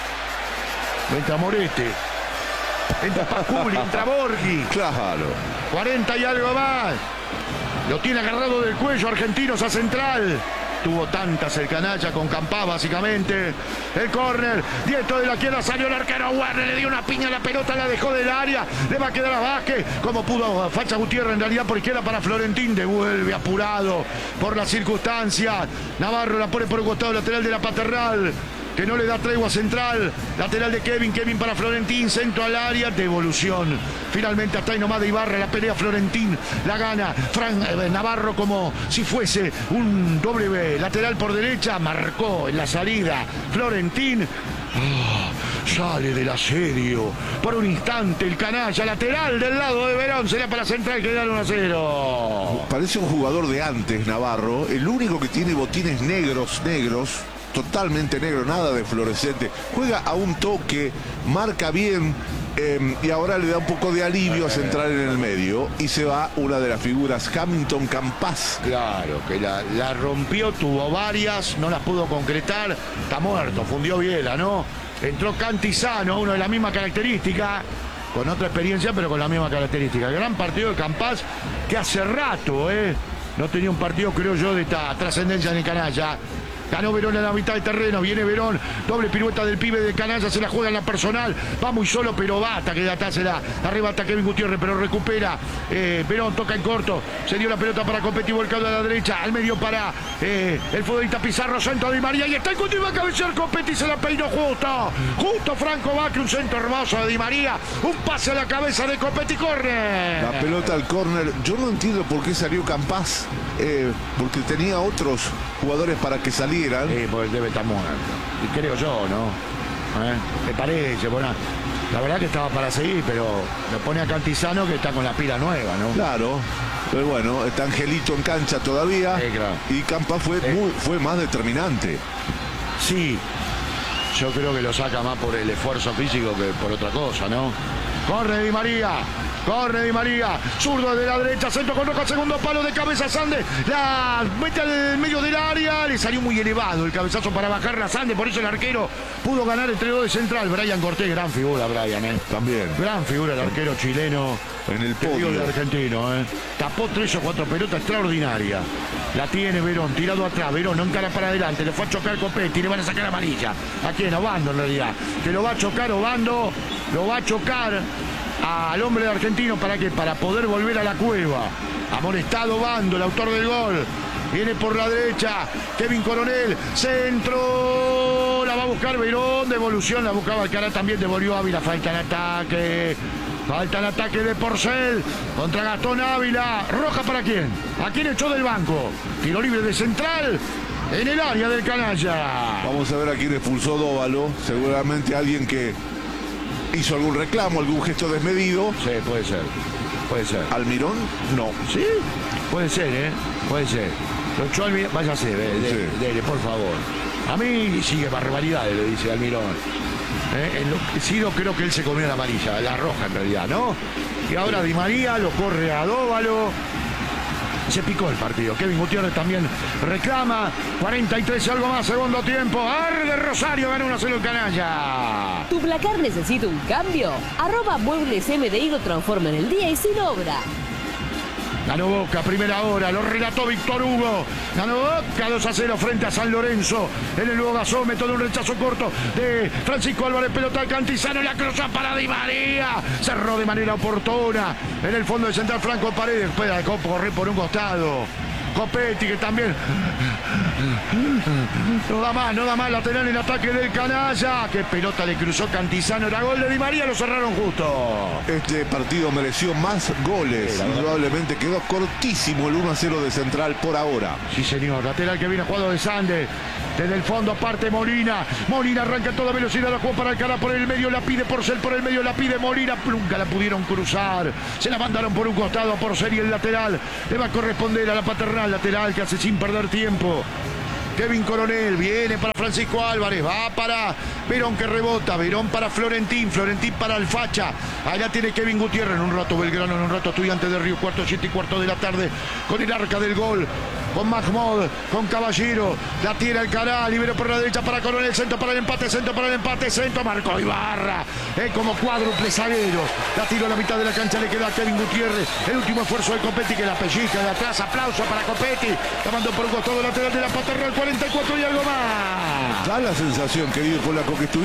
S4: entra Morete, entra Paculi, entra Borghi.
S5: Claro.
S4: 40 y algo más. Lo tiene agarrado del cuello Argentinos a central. Tuvo tantas el canalla con Campá, básicamente. El córner, Dieto de la izquierda, salió el arquero Werner, le dio una piña a la pelota, la dejó del área, le va a quedar a Vázquez, como pudo Facha Gutiérrez, en realidad por izquierda para Florentín, devuelve apurado por las circunstancias. Navarro la pone por un costado lateral de la Paternal, que no le da tregua central, lateral de Kevin para Florentín, centro al área, devolución. Finalmente hasta ahí nomás de Ibarra, la pelea Florentín, la gana Navarro como si fuese un doble lateral por derecha, marcó en la salida Florentín. Sale del asedio por un instante el canalla, lateral del lado de Verón, será para central, que da 1-0.
S5: Parece un jugador de antes, Navarro, el único que tiene botines negros, totalmente negro, nada de fluorescente. Juega a un toque, marca bien. Y ahora le da un poco de alivio a centrar en el medio y se va una de las figuras, Hamilton Campas.
S4: Claro, que la rompió, tuvo varias, no las pudo concretar, está muerto, fundió Biela, ¿no? Entró Cantizano, uno de la misma característica, con otra experiencia, pero con la misma característica. El gran partido de Campas, que hace rato, no tenía un partido, creo yo, de esta trascendencia en el canalla. Ganó Verón en la mitad de terreno, viene Verón, doble pirueta del pibe de canalla, se la juega en la personal, va muy solo, pero bata, que de atrás se la arrebata Kevin Gutiérrez, pero recupera, Verón toca en corto, se dio la pelota para competir, volcado a la derecha, al medio para el futbolista Pizarro, centro de Di María, y está en continuo a cabecear Copetti, se la peinó justo Franco Vacchi, un centro hermoso de Di María, un pase a la cabeza de Copetti, córner.
S5: La pelota al córner, yo no entiendo por qué salió Campas, porque tenía otros jugadores para que salieran.
S4: Pues debe estar muerto. Y creo yo, ¿no? Me parece, bueno, la verdad que estaba para seguir, pero lo pone a Cantizano que está con la pila nueva, ¿no?
S5: Claro, pero bueno, está Angelito en cancha todavía.
S4: Claro.
S5: Y Campas fue más determinante.
S4: Sí, yo creo que lo saca más por el esfuerzo físico que por otra cosa, ¿no? Corre Di María, zurdo de la derecha, centro con Roja, segundo palo de cabeza Sande, la mete al medio del área, le salió muy elevado el cabezazo para bajarla Sande, por eso el arquero pudo ganar entre dos de central. Brian Cortés, gran figura Brian,
S5: También.
S4: gran figura el arquero chileno.
S5: En el podio.
S4: De argentino, tapó 3 o 4 pelotas extraordinaria. La tiene Verón, tirado atrás, Verón no encara para adelante, le fue a chocar Copetti, le van a sacar amarilla. ¿A quién? A Obando en realidad. Que lo va a chocar Obando, lo va a chocar al hombre de Argentino. ¿Para qué? Para poder volver a la cueva. Amonestado Obando, el autor del gol. Viene por la derecha, Kevin Coronel, centro, la va a buscar Verón, devolución, la buscaba Alcaraz también, devolvió Ávila, falta en ataque de Porcel contra Gastón Ávila. ¿Roja para quién? ¿A quién echó del banco? Tiro libre de central en el área del canalla.
S5: Vamos a ver a quién expulsó Dóvalo, seguramente alguien que hizo algún reclamo, algún gesto desmedido.
S4: Sí, puede ser.
S5: ¿Almirón? No.
S4: ¿Sí? Puede ser, puede ser. Lo echó Almirón, váyase, dele, por favor. A mí sigue barbaridades, le dice Almirón. Enloquecido, creo que él se comió la amarilla, la roja en realidad, ¿no? Y ahora Di María lo corre a Dóvalo. Se picó el partido. Kevin Gutiérrez también reclama. 43 y algo más, segundo tiempo. Arde Rosario, gana 1-0 el canalla.
S6: ¿Tu placar necesita un cambio? @Muebles MDI lo transforma en el día y sin obra.
S4: Ganó Boca, primera hora, lo relató Víctor Hugo. Ganó Boca 2-0 frente a San Lorenzo. En el nuevo gasómetro de un rechazo corto de Francisco Álvarez, pelota al Cantizano, la cruza para Di María. Cerró de manera oportuna. En el fondo de central Franco Paredes, después de correr por un costado. Copetti que también no da más, lateral en ataque del canalla. Qué pelota le cruzó Cantizano, era gol de Di María, lo cerraron justo.
S5: Este partido mereció más goles, indudablemente quedó cortísimo el 1-0 de Central por ahora.
S4: Sí señor, lateral que viene jugado de Sande. Desde el fondo parte Molina arranca a toda velocidad, la juega para Alcaraz por el medio, la pide Porcel por el medio, la pide Molina, nunca la pudieron cruzar, se la mandaron por un costado a Porcel y el lateral le va a corresponder a la paternal, lateral que hace sin perder tiempo. Kevin Coronel viene para Francisco Álvarez, va para Verón que rebota, Verón para Florentín para Alfacha, allá tiene Kevin Gutiérrez, en un rato Belgrano, en un rato Estudiantes de Río, 7:15 de la tarde, con el arca del gol, con Mahmoud, con Caballero, la tiene Alcaraz, libera por la derecha para Coronel, centro para el empate, marcó Ibarra, como cuádruple zaguero, la tiró a la mitad de la cancha, le queda a Kevin Gutiérrez, el último esfuerzo de Copetti que la pellizca de atrás, aplauso para Copetti, la mandó por un costado lateral de la paternal, 44 y algo más.
S5: Da la sensación, querido Polaco, que